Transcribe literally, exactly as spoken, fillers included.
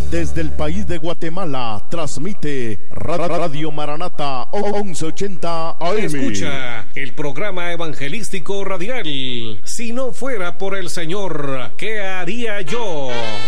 Desde el país de Guatemala transmite Radio Maranata once ochenta A M. Escucha el programa evangelístico radial. Si no fuera por el Señor, ¿qué haría yo?